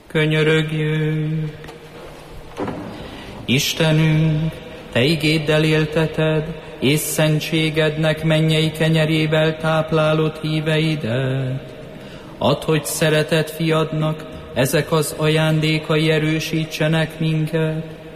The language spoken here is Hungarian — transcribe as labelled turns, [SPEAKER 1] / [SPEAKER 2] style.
[SPEAKER 1] Könyörögjünk! Istenünk, Te igéddel élteted, és szentségednek mennyei kenyerével táplálod híveidet. Add, hogy szeretett fiadnak ezek az ajándékai erősítsenek minket,